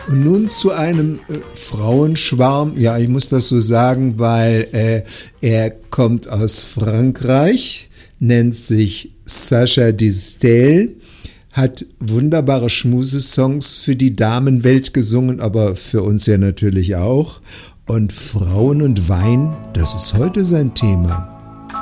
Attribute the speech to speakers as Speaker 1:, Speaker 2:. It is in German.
Speaker 1: Und nun zu einem Frauenschwarm. Ja, ich muss das so sagen, weil er kommt aus Frankreich, nennt sich Sacha Distel, hat wunderbare Schmusesongs für die Damenwelt gesungen, aber für uns ja natürlich auch. Und Frauen und Wein, das ist heute sein Thema.